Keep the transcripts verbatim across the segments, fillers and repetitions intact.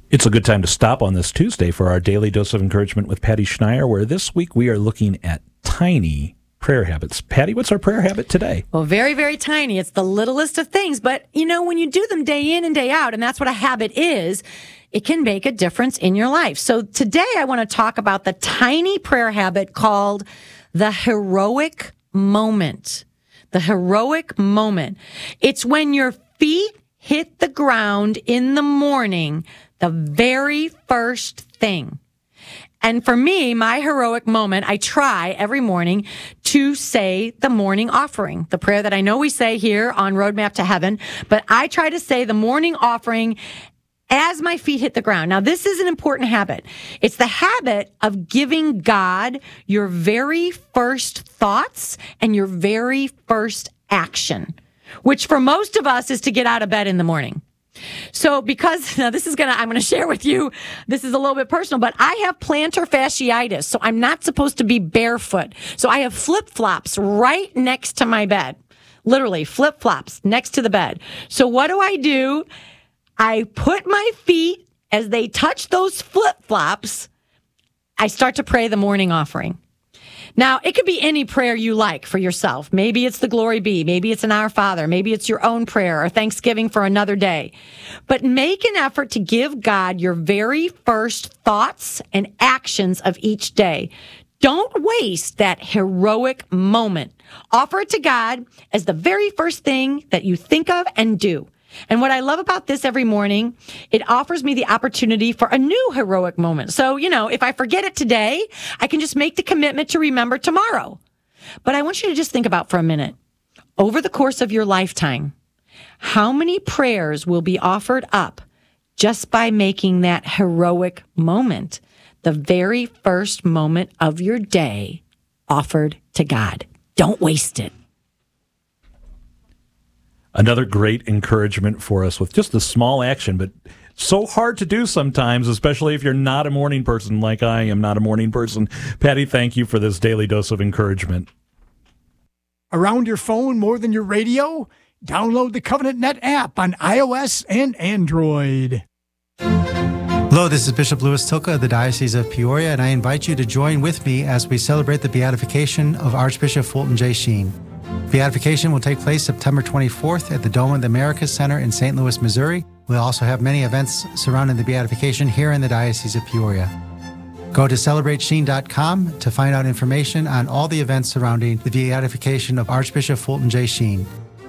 It's a good time to stop on this Tuesday for our Daily Dose of Encouragement with Patty Schneier, where this week we are looking at tiny prayer habits. Patty, what's our prayer habit today? Well, very, very tiny. It's the littlest of things. But, you know, when you do them day in and day out, and that's what a habit is, it can make a difference in your life. So today I want to talk about the tiny prayer habit called the heroic moment. The heroic moment. It's when your feet hit the ground in the morning, the very first thing. And for me, my heroic moment, I try every morning to say the morning offering, the prayer that I know we say here on Roadmap to Heaven, but I try to say the morning offering as my feet hit the ground. Now, this is an important habit. It's the habit of giving God your very first thoughts and your very first action, which for most of us is to get out of bed in the morning. So because, now this is going to, I'm going to share with you, this is a little bit personal, but I have plantar fasciitis, so I'm not supposed to be barefoot. So I have flip-flops right next to my bed, literally flip-flops next to the bed. So what do I do? I put my feet, as they touch those flip-flops, I start to pray the morning offering. Now, it could be any prayer you like for yourself. Maybe it's the Glory Be. Maybe it's an Our Father. Maybe it's your own prayer or Thanksgiving for another day. But make an effort to give God your very first thoughts and actions of each day. Don't waste that heroic moment. Offer it to God as the very first thing that you think of and do. And what I love about this every morning, it offers me the opportunity for a new heroic moment. So, you know, if I forget it today, I can just make the commitment to remember tomorrow. But I want you to just think about for a minute, over the course of your lifetime, how many prayers will be offered up just by making that heroic moment the very first moment of your day offered to God? Don't waste it. Another great encouragement for us with just a small action, but so hard to do sometimes, especially if you're not a morning person like I am not a morning person. Patty, thank you for this daily dose of encouragement. Around your phone more than your radio? Download the Covenant Net app on iOS and Android. Hello, this is Bishop Louis Tilka of the Diocese of Peoria, and I invite you to join with me as we celebrate the beatification of Archbishop Fulton J. Sheen. Beatification will take place September twenty-fourth at the Dome of the Americas Center in Saint Louis, Missouri. We'll also have many events surrounding the beatification here in the Diocese of Peoria. Go to celebrate sheen dot com to find out information on all the events surrounding the beatification of Archbishop Fulton J. Sheen.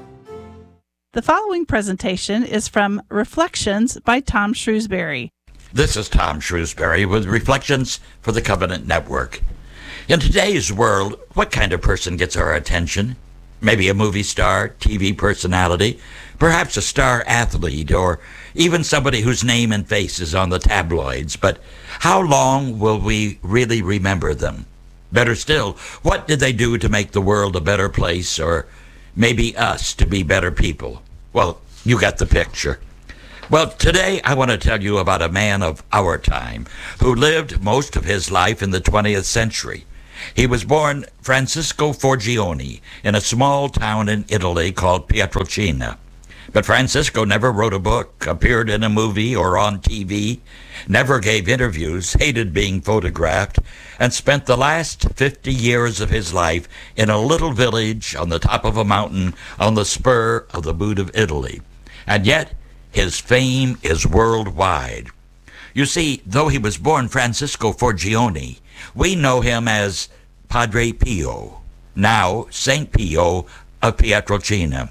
The following presentation is from Reflections by Tom Shrewsbury. This is Tom Shrewsbury with Reflections for the Covenant Network. In today's world, what kind of person gets our attention? Maybe a movie star, T V personality, perhaps a star athlete, or even somebody whose name and face is on the tabloids. But how long will we really remember them? Better still, what did they do to make the world a better place, or maybe us to be better people? Well, you got the picture. Well, today I want to tell you about a man of our time who lived most of his life in the twentieth century. He was born Francisco Forgione in a small town in Italy called Pietrelcina. But Francisco never wrote a book, appeared in a movie or on T V, never gave interviews, hated being photographed, and spent the last fifty years of his life in a little village on the top of a mountain on the spur of the boot of Italy. And yet, his fame is worldwide. You see, though he was born Francisco Forgione, we know him as Padre Pio, now Saint Pio of Pietrelcina.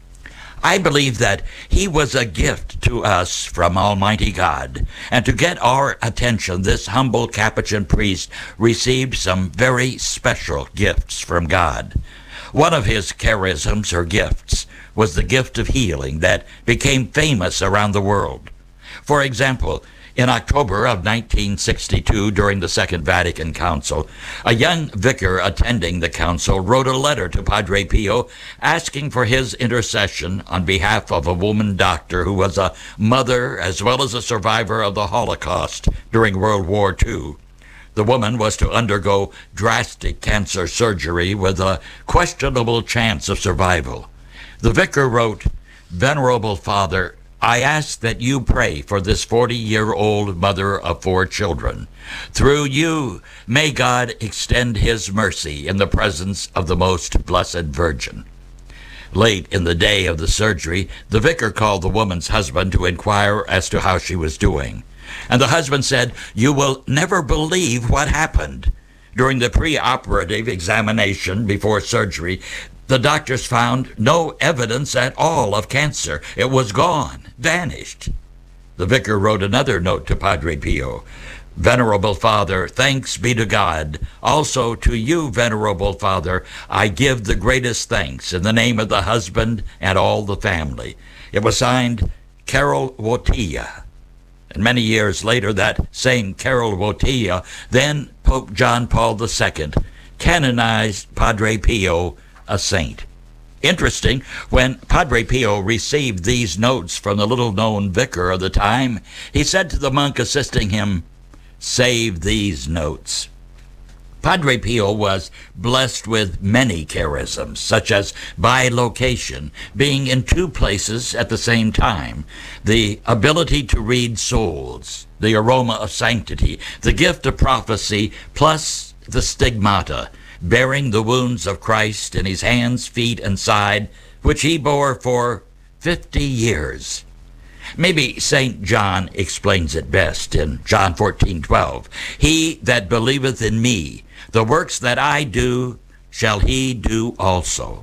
I believe that he was a gift to us from Almighty God, and to get our attention, this humble Capuchin priest received some very special gifts from God. One of his charisms or gifts was the gift of healing that became famous around the world. For example, in October of nineteen sixty-two, during the Second Vatican Council, a young vicar attending the council wrote a letter to Padre Pio asking for his intercession on behalf of a woman doctor who was a mother as well as a survivor of the Holocaust during World War Two. The woman was to undergo drastic cancer surgery with a questionable chance of survival. The vicar wrote, "Venerable Father, I ask that you pray for this forty-year-old mother of four children. Through you, may God extend his mercy in the presence of the most blessed Virgin. Late in the day of the surgery, the vicar called the woman's husband to inquire as to how she was doing. And the husband said, "You will never believe what happened." During the pre-operative examination before surgery, the doctors found no evidence at all of cancer. It was gone, vanished. The vicar wrote another note to Padre Pio. "Venerable Father, thanks be to God. Also to you, Venerable Father, I give the greatest thanks in the name of the husband and all the family." It was signed Karol Wojtyła. And many years later, that same Karol Wojtyła, then Pope John Paul the Second, canonized Padre Pio a saint. Interesting, when Padre Pio received these notes from the little-known vicar of the time, he said to the monk assisting him, "Save these notes." Padre Pio was blessed with many charisms, such as bilocation, being in two places at the same time, the ability to read souls, the aroma of sanctity, the gift of prophecy, plus the stigmata, bearing the wounds of Christ in his hands, feet, and side, which he bore for fifty years. Maybe Saint John explains it best in John fourteen twelve. "He that believeth in me, the works that I do, shall he do also."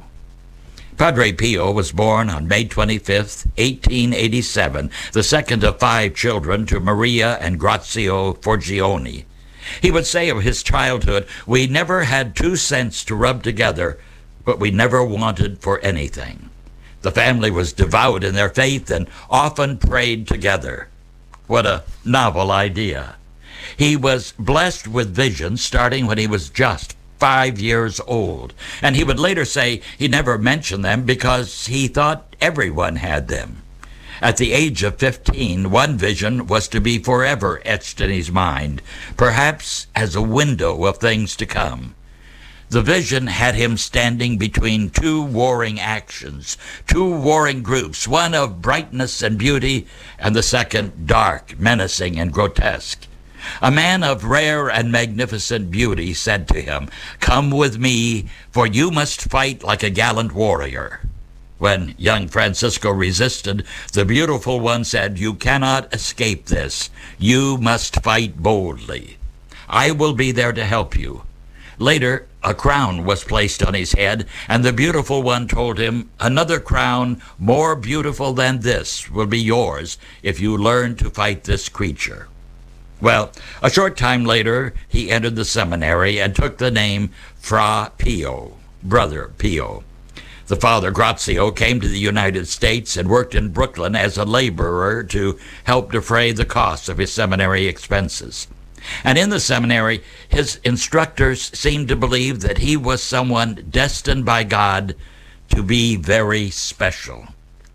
Padre Pio was born on May twenty-fifth, eighteen eighty-seven, the second of five children to Maria and Grazio Forgione. He would say of his childhood, "We never had two cents to rub together, but we never wanted for anything." The family was devout in their faith and often prayed together. What a novel idea. He was blessed with visions starting when he was just five years old, and he would later say he never mentioned them because he thought everyone had them. At the age of fifteen, one vision was to be forever etched in his mind, perhaps as a window of things to come. The vision had him standing between two warring actions, two warring groups, one of brightness and beauty, and the second dark, menacing, and grotesque. A man of rare and magnificent beauty said to him, "Come with me, for you must fight like a gallant warrior." When young Francisco resisted, the beautiful one said, "You cannot escape this. You must fight boldly. I will be there to help you." Later, a crown was placed on his head, and the beautiful one told him, "Another crown more beautiful than this will be yours if you learn to fight this creature." Well, a short time later, he entered the seminary and took the name Fra Pio, Brother Pio. The father, Grazio, came to the United States and worked in Brooklyn as a laborer to help defray the costs of his seminary expenses. And in the seminary, his instructors seemed to believe that he was someone destined by God to be very special.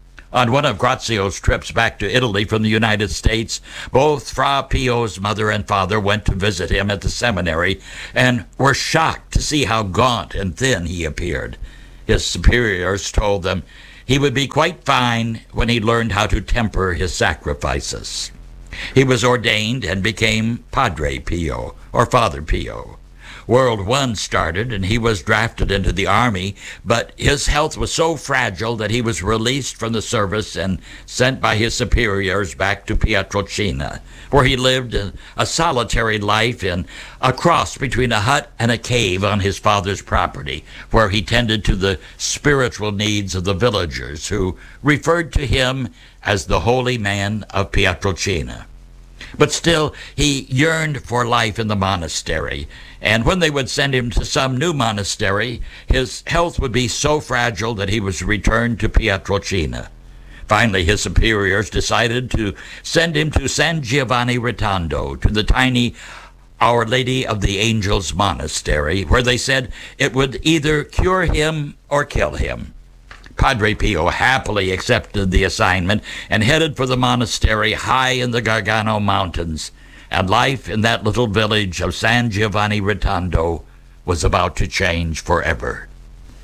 On one of Grazio's trips back to Italy from the United States, both Fra Pio's mother and father went to visit him at the seminary and were shocked to see how gaunt and thin he appeared. His superiors told them he would be quite fine when he learned how to temper his sacrifices. He was ordained and became Padre Pio, or Father Pio. World War One started, and he was drafted into the army, but his health was so fragile that he was released from the service and sent by his superiors back to Pietrelcina, where he lived a solitary life in a cross between a hut and a cave on his father's property, where he tended to the spiritual needs of the villagers, who referred to him as the holy man of Pietrelcina. But still, he yearned for life in the monastery, and when they would send him to some new monastery, his health would be so fragile that he was returned to Pietrelcina. Finally, his superiors decided to send him to San Giovanni Rotondo, to the tiny Our Lady of the Angels monastery, where they said it would either cure him or kill him. Padre Pio happily accepted the assignment and headed for the monastery high in the Gargano Mountains, and life in that little village of San Giovanni Rotondo was about to change forever.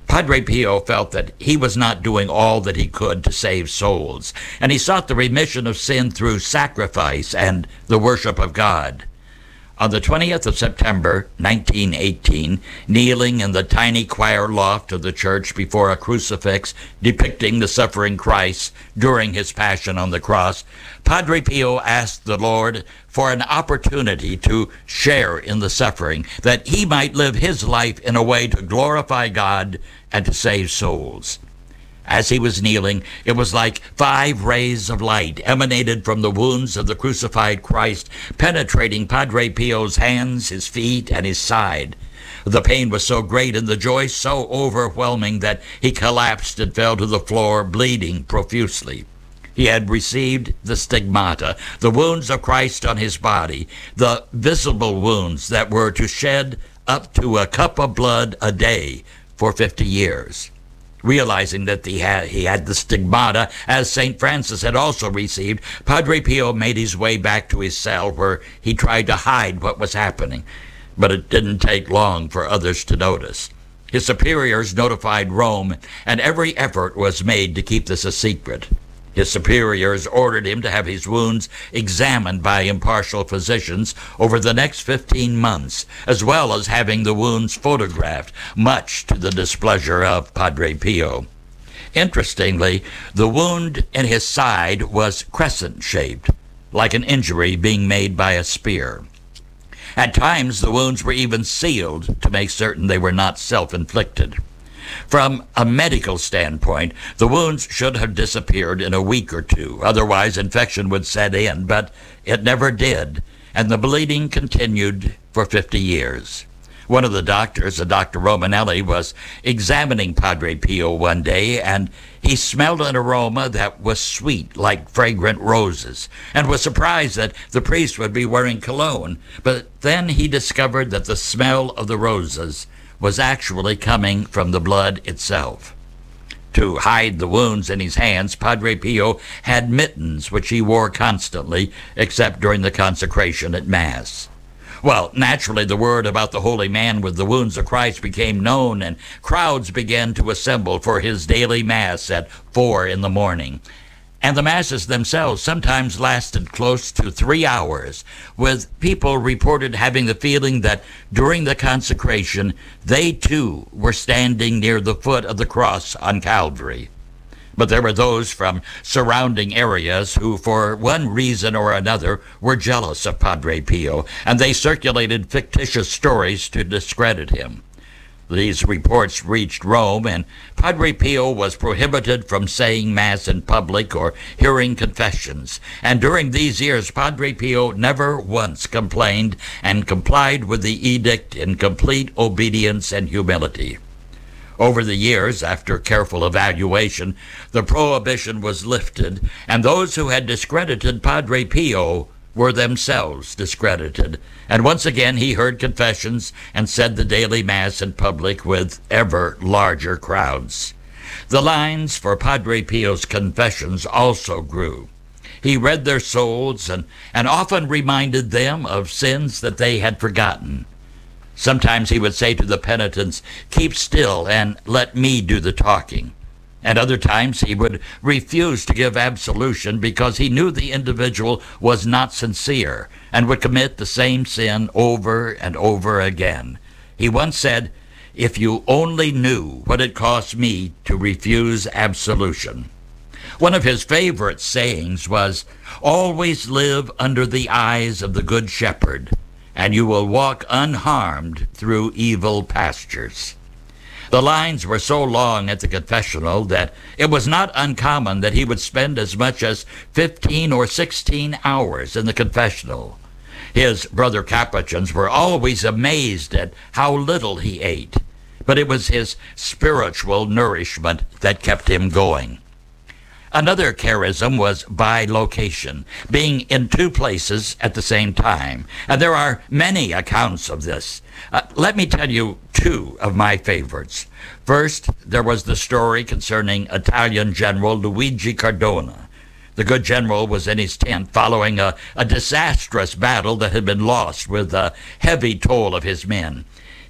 Padre Pio felt that he was not doing all that he could to save souls, and he sought the remission of sin through sacrifice and the worship of God. On the twentieth of September, nineteen eighteen, kneeling in the tiny choir loft of the church before a crucifix depicting the suffering Christ during his passion on the cross, Padre Pio asked the Lord for an opportunity to share in the suffering, that he might live his life in a way to glorify God and to save souls. As he was kneeling, it was like five rays of light emanated from the wounds of the crucified Christ, penetrating Padre Pio's hands, his feet, and his side. The pain was so great and the joy so overwhelming that he collapsed and fell to the floor, bleeding profusely. He had received the stigmata, the wounds of Christ on his body, the visible wounds that were to shed up to a cup of blood a day for fifty years. Realizing that he had, he had the stigmata, as Saint Francis had also received, Padre Pio made his way back to his cell, where he tried to hide what was happening. But it didn't take long for others to notice. His superiors notified Rome, and every effort was made to keep this a secret. His superiors ordered him to have his wounds examined by impartial physicians over the next fifteen months, as well as having the wounds photographed, much to the displeasure of Padre Pio. Interestingly, the wound in his side was crescent-shaped, like an injury being made by a spear. At times, the wounds were even sealed to make certain they were not self-inflicted. From a medical standpoint, the wounds should have disappeared in a week or two. Otherwise, infection would set in, but it never did, and the bleeding continued for fifty years. One of the doctors, a Doctor Romanelli, was examining Padre Pio one day, and he smelled an aroma that was sweet, like fragrant roses, and was surprised that the priest would be wearing cologne. But then he discovered that the smell of the roses was actually coming from the blood itself. To hide the wounds in his hands, Padre Pio had mittens which he wore constantly, except during the consecration at Mass. Well, naturally, the word about the holy man with the wounds of Christ became known, and crowds began to assemble for his daily Mass at four in the morning. And the Masses themselves sometimes lasted close to three hours, with people reported having the feeling that during the consecration, they too were standing near the foot of the cross on Calvary. But there were those from surrounding areas who, for one reason or another, were jealous of Padre Pio, and they circulated fictitious stories to discredit him. These reports reached Rome, and Padre Pio was prohibited from saying Mass in public or hearing confessions. And during these years, Padre Pio never once complained and complied with the edict in complete obedience and humility. Over the years, after careful evaluation, the prohibition was lifted, and those who had discredited Padre Pio were themselves discredited. And once again he heard confessions and said the daily Mass in public with ever larger crowds. The lines for Padre Pio's confessions also grew. He read their souls and, and often reminded them of sins that they had forgotten. Sometimes he would say to the penitents, "Keep still and let me do the talking." And other times he would refuse to give absolution because he knew the individual was not sincere and would commit the same sin over and over again. He once said, "If you only knew what it cost me to refuse absolution." One of his favorite sayings was, "Always live under the eyes of the Good Shepherd, and you will walk unharmed through evil pastures." The lines were so long at the confessional that it was not uncommon that he would spend as much as fifteen or sixteen hours in the confessional. His brother Capuchins were always amazed at how little he ate, but it was his spiritual nourishment that kept him going. Another charism was bilocation, being in two places at the same time, and there are many accounts of this. Uh, let me tell you two of my favorites. First, there was the story concerning Italian General Luigi Cardona. The good general was in his tent following a, a disastrous battle that had been lost with a heavy toll of his men.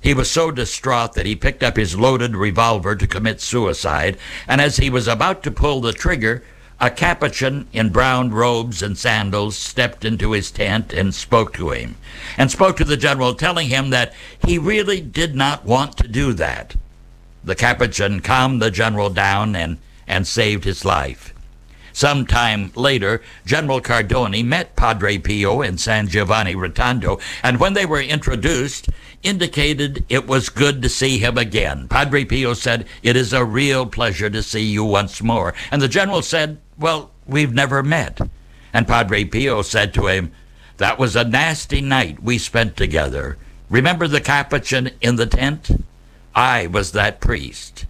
He was so distraught that he picked up his loaded revolver to commit suicide, and as he was about to pull the trigger, a Capuchin in brown robes and sandals stepped into his tent and spoke to him, and spoke to the general, telling him that he really did not want to do that. The Capuchin calmed the general down and, and saved his life. Some time later, General Cardoni met Padre Pio in San Giovanni Rotondo, and when they were introduced, indicated it was good to see him again. Padre Pio said, "It is a real pleasure to see you once more." And the general said, "Well, we've never met." And Padre Pio said to him, "That was a nasty night we spent together. Remember the Capuchin in the tent? I was that priest."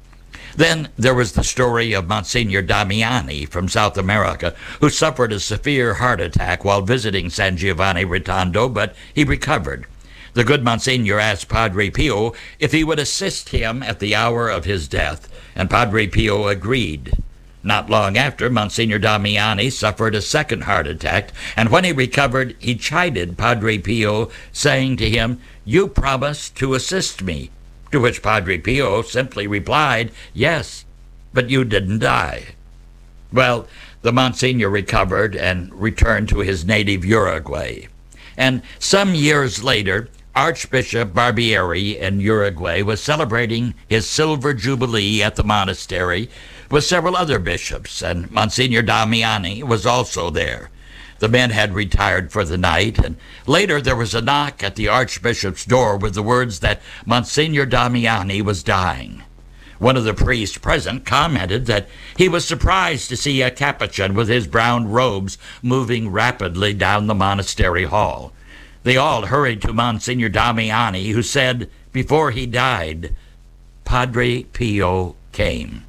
Then there was the story of Monsignor Damiani from South America, who suffered a severe heart attack while visiting San Giovanni Rotondo, but he recovered. The good Monsignor asked Padre Pio if he would assist him at the hour of his death, and Padre Pio agreed. Not long after, Monsignor Damiani suffered a second heart attack, and when he recovered, he chided Padre Pio, saying to him, "You promised to assist me." To which Padre Pio simply replied, "Yes, but you didn't die." Well, the Monsignor recovered and returned to his native Uruguay. And some years later, Archbishop Barbieri in Uruguay was celebrating his silver jubilee at the monastery with several other bishops, and Monsignor Damiani was also there. The men had retired for the night, and later there was a knock at the Archbishop's door with the words that Monsignor Damiani was dying. One of the priests present commented that he was surprised to see a Capuchin with his brown robes moving rapidly down the monastery hall. They all hurried to Monsignor Damiani, who said, before he died, "Padre Pio came."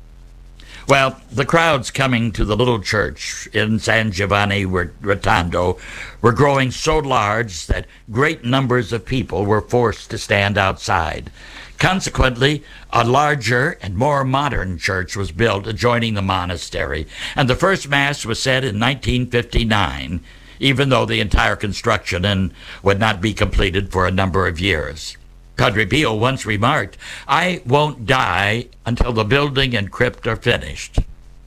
Well, the crowds coming to the little church in San Giovanni Rotondo were growing so large that great numbers of people were forced to stand outside. Consequently, a larger and more modern church was built adjoining the monastery, and the first Mass was said in nineteen fifty-nine, even though the entire construction would not be completed for a number of years. Padre Pio once remarked, "I won't die until the building and crypt are finished."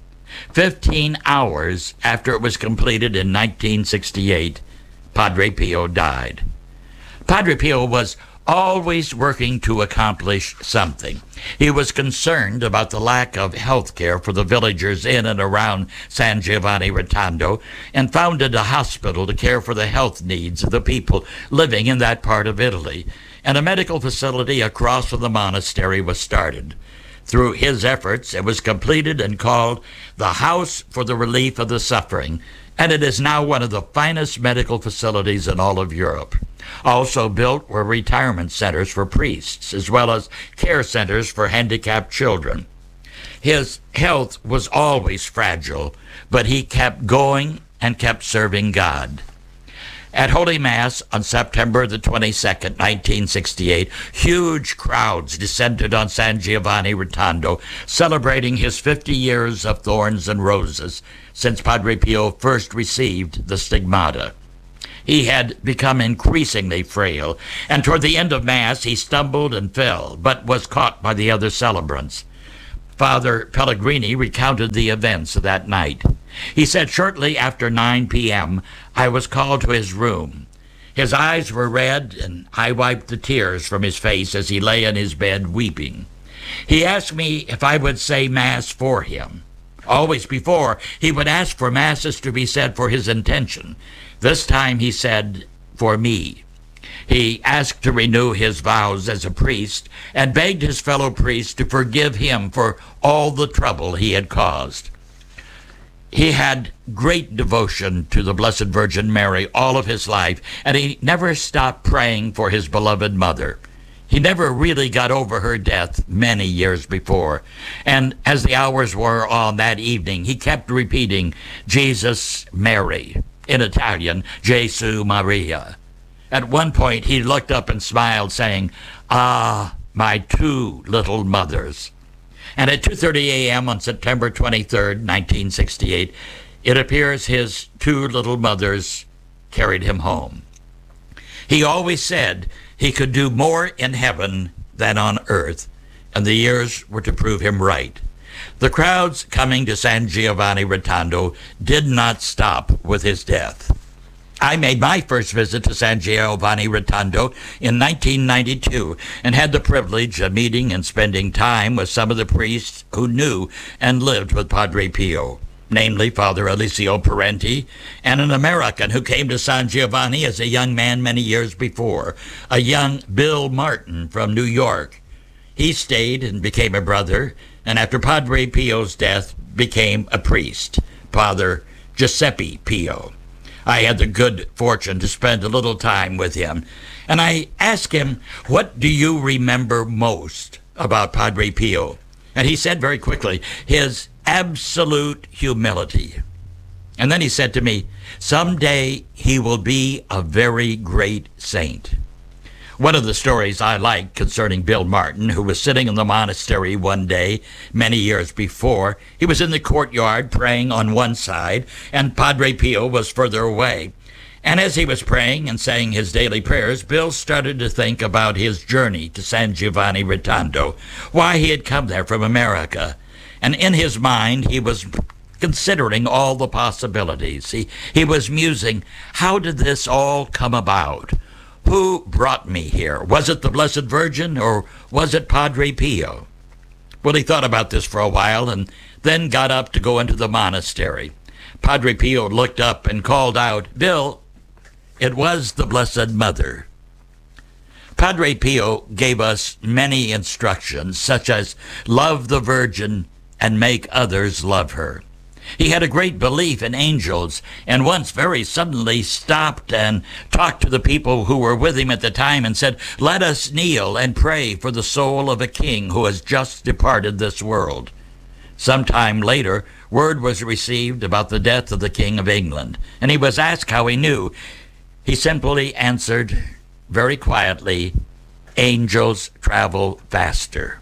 Fifteen hours after it was completed in nineteen sixty-eight, Padre Pio died. Padre Pio was always working to accomplish something. He was concerned about the lack of health care for the villagers in and around San Giovanni Rotondo and founded a hospital to care for the health needs of the people living in that part of Italy, and a medical facility across from the monastery was started. Through his efforts, it was completed and called the House for the Relief of the Suffering, and it is now one of the finest medical facilities in all of Europe. Also built were retirement centers for priests, as well as care centers for handicapped children. His health was always fragile, but he kept going and kept serving God. At Holy Mass on September the twenty-second, nineteen sixty-eight, huge crowds descended on San Giovanni Rotondo, celebrating his fifty years of thorns and roses since Padre Pio first received the stigmata. He had become increasingly frail, and toward the end of Mass he stumbled and fell, but was caught by the other celebrants. Father Pellegrini recounted the events of that night. He said, "Shortly after nine p.m., I was called to his room. His eyes were red, and I wiped the tears from his face as he lay in his bed weeping. He asked me if I would say Mass for him. Always before, he would ask for Masses to be said for his intention. This time he said, for me. He asked to renew his vows as a priest and begged his fellow priests to forgive him for all the trouble he had caused. He had great devotion to the Blessed Virgin Mary all of his life, and he never stopped praying for his beloved mother. He never really got over her death many years before, and as the hours wore on that evening, he kept repeating, Jesus, Mary, in Italian, Gesù Maria. At one point, he looked up and smiled, saying, "Ah, my two little mothers." And at two thirty a.m. on September twenty-third, nineteen sixty-eight, it appears his two little mothers carried him home. He always said he could do more in heaven than on earth, and the years were to prove him right. The crowds coming to San Giovanni Rotondo did not stop with his death. I made my first visit to San Giovanni Rotondo in nineteen ninety-two and had the privilege of meeting and spending time with some of the priests who knew and lived with Padre Pio, namely Father Eliseo Parenti, and an American who came to San Giovanni as a young man many years before, a young Bill Martin from New York. He stayed and became a brother, and after Padre Pio's death, became a priest, Father Giuseppe Pio. I had the good fortune to spend a little time with him, and I asked him, "What do you remember most about Padre Pio?" And he said very quickly, his absolute humility. And then he said to me, "Someday he will be a very great saint." One of the stories I like concerning Bill Martin, who was sitting in the monastery one day many years before, he was in the courtyard praying on one side, and Padre Pio was further away. And as he was praying and saying his daily prayers, Bill started to think about his journey to San Giovanni Rotondo, why he had come there from America. And in his mind, he was considering all the possibilities. He, he was musing, how did this all come about? Who brought me here? Was it the Blessed Virgin, or was it Padre Pio? Well, he thought about this for a while and then got up to go into the monastery. Padre Pio looked up and called out, "Bill, it was the Blessed Mother." Padre Pio gave us many instructions, such as love the Virgin and make others love her. He had a great belief in angels, and once very suddenly stopped and talked to the people who were with him at the time and said, "Let us kneel and pray for the soul of a king who has just departed this world." Sometime later, word was received about the death of the King of England, and he was asked how he knew. He simply answered very quietly, "Angels travel faster."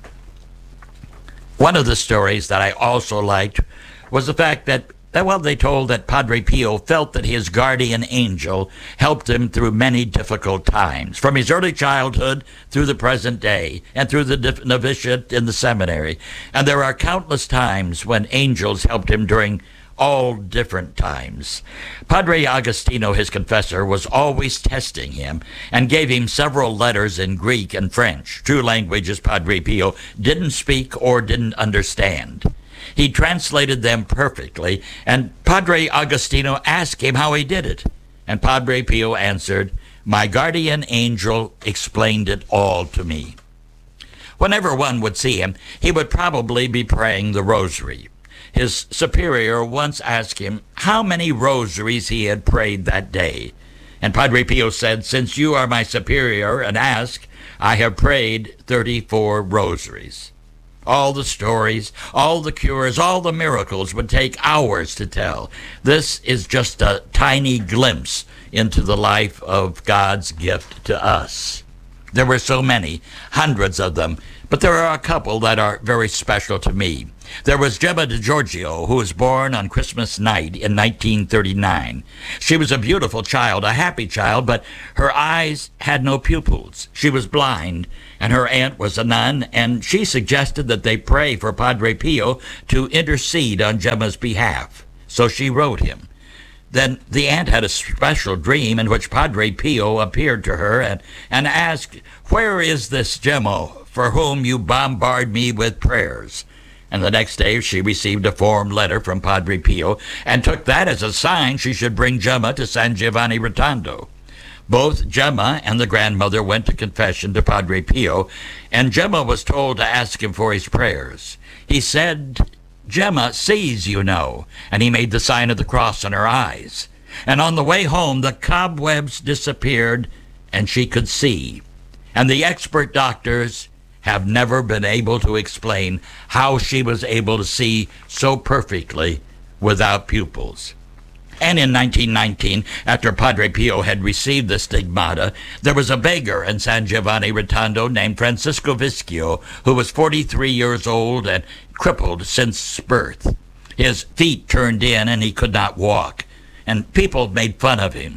One of the stories that I also liked was the fact that, that, well, they told that Padre Pio felt that his guardian angel helped him through many difficult times, from his early childhood through the present day and through the novitiate in the seminary. And there are countless times when angels helped him during all different times. Padre Agostino, his confessor, was always testing him and gave him several letters in Greek and French, two languages Padre Pio didn't speak or didn't understand. He translated them perfectly, and Padre Agostino asked him how he did it. And Padre Pio answered, "My guardian angel explained it all to me." Whenever one would see him, he would probably be praying the rosary. His superior once asked him how many rosaries he had prayed that day. And Padre Pio said, "Since you are my superior and ask, I have prayed thirty-four rosaries." All the stories, all the cures, all the miracles would take hours to tell. This is just a tiny glimpse into the life of God's gift to us. There were so many, hundreds of them, but there are a couple that are very special to me. There was Gemma Di Giorgio, who was born on Christmas night in nineteen thirty-nine. She was a beautiful child, a happy child, but her eyes had no pupils. She was blind, and her aunt was a nun, and she suggested that they pray for Padre Pio to intercede on Gemma's behalf. So she wrote him. Then the aunt had a special dream in which Padre Pio appeared to her and, and asked, "Where is this Gemma for whom you bombard me with prayers?" And the next day she received a form letter from Padre Pio and took that as a sign she should bring Gemma to San Giovanni Rotondo. Both Gemma and the grandmother went to confession to Padre Pio, and Gemma was told to ask him for his prayers. He said, "Gemma sees, you know," and he made the sign of the cross on her eyes. And on the way home, the cobwebs disappeared, and she could see. And the expert doctors have never been able to explain how she was able to see so perfectly without pupils. And in nineteen nineteen, after Padre Pio had received the stigmata, there was a beggar in San Giovanni Rotondo named Francisco Vischio, who was forty-three years old and crippled since birth. His feet turned in and he could not walk, and people made fun of him.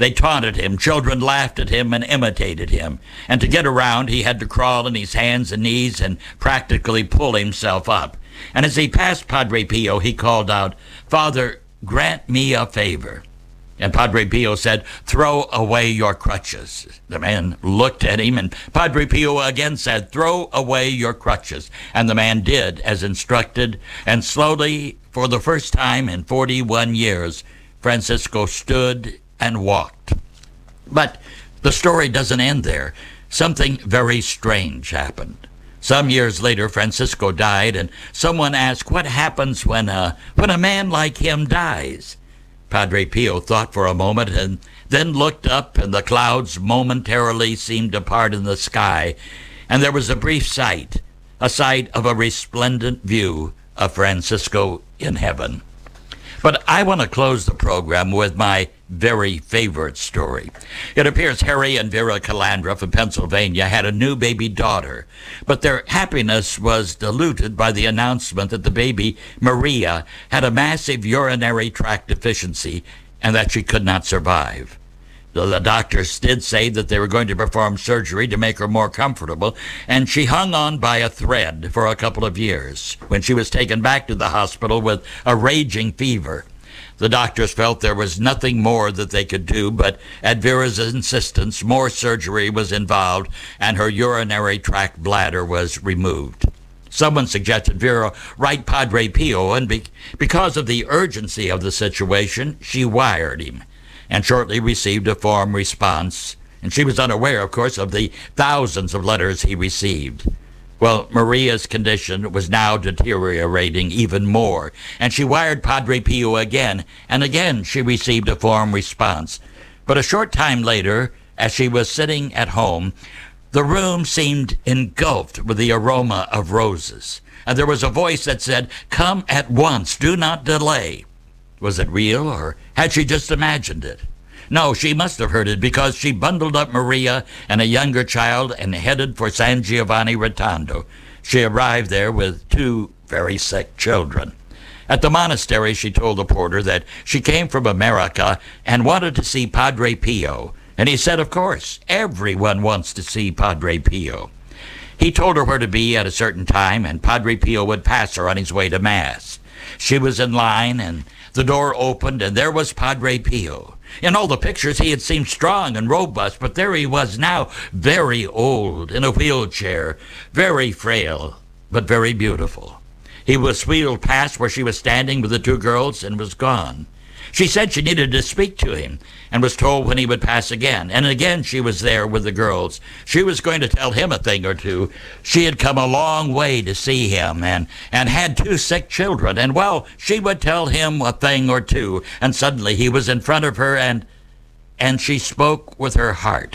They taunted him. Children laughed at him and imitated him. And to get around, he had to crawl on his hands and knees and practically pull himself up. And as he passed Padre Pio, he called out, "Father, grant me a favor." And Padre Pio said, "Throw away your crutches." The man looked at him, and Padre Pio again said, "Throw away your crutches." And the man did as instructed, and slowly, for the first time in forty-one years, Francisco stood and walked. But the story doesn't end there. Something very strange happened. Some years later, Francisco died, and someone asked, what happens when a, when a man like him dies? Padre Pio thought for a moment and then looked up, and the clouds momentarily seemed to part in the sky, and there was a brief sight, a sight of a resplendent view of Francisco in heaven. But I want to close the program with my very favorite story. It appears Harry and Vera Calandra from Pennsylvania had a new baby daughter, but their happiness was diluted by the announcement that the baby, Maria, had a massive urinary tract deficiency and that she could not survive. The doctors did say that they were going to perform surgery to make her more comfortable, and she hung on by a thread for a couple of years when she was taken back to the hospital with a raging fever. The doctors felt there was nothing more that they could do, but at Vera's insistence, more surgery was involved, and her urinary tract bladder was removed. Someone suggested Vera write Padre Pio, and be- because of the urgency of the situation, she wired him, and shortly received a form response, and she was unaware, of course, of the thousands of letters he received. Well, Maria's condition was now deteriorating even more, and she wired Padre Pio again, and again she received a form response. But a short time later, as she was sitting at home, the room seemed engulfed with the aroma of roses, and there was a voice that said, "Come at once, do not delay." Was it real, or had she just imagined it? No, she must have heard it, because she bundled up Maria and a younger child and headed for San Giovanni Rotondo. She arrived there with two very sick children. At the monastery, she told the porter that she came from America and wanted to see Padre Pio. And he said, of course, everyone wants to see Padre Pio. He told her where to be at a certain time, and Padre Pio would pass her on his way to Mass. She was in line, and the door opened, and there was Padre Pio. In all the pictures, he had seemed strong and robust, but there he was now, very old, in a wheelchair, very frail, but very beautiful. He was wheeled past where she was standing with the two girls and was gone. She said she needed to speak to him and was told when he would pass again. And again she was there with the girls. She was going to tell him a thing or two. She had come a long way to see him and, and had two sick children. And, well, she would tell him a thing or two. And suddenly he was in front of her, and and she spoke with her heart.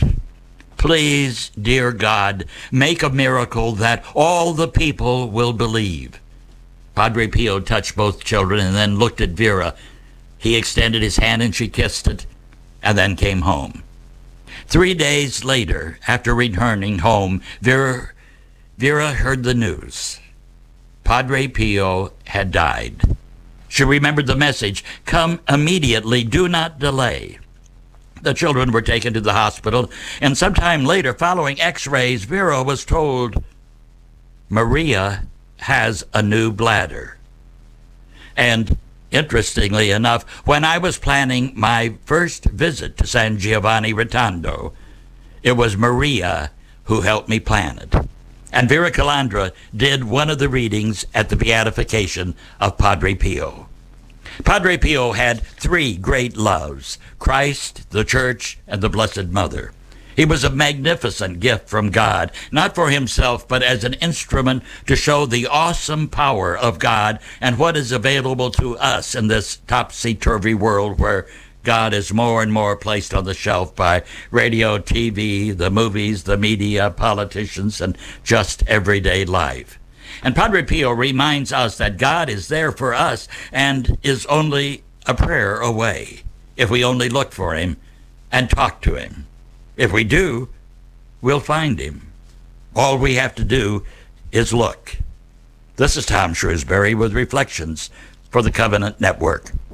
"Please, dear God, make a miracle that all the people will believe." Padre Pio touched both children and then looked at Vera. He extended his hand and she kissed it, and then came home. Three days later, after returning home, Vera, Vera heard the news. Padre Pio had died. She remembered the message, "Come immediately, do not delay." The children were taken to the hospital, and sometime later, following x-rays, Vera was told, "Maria has a new bladder." And interestingly enough, when I was planning my first visit to San Giovanni Rotondo, it was Maria who helped me plan it. And Vera Calandra did one of the readings at the beatification of Padre Pio. Padre Pio had three great loves: Christ, the Church, and the Blessed Mother. He was a magnificent gift from God, not for himself, but as an instrument to show the awesome power of God and what is available to us in this topsy-turvy world where God is more and more placed on the shelf by radio, T V, the movies, the media, politicians, and just everyday life. And Padre Pio reminds us that God is there for us and is only a prayer away if we only look for him and talk to him. If we do, we'll find him. All we have to do is look. This is Tom Shrewsbury with Reflections for the Covenant Network.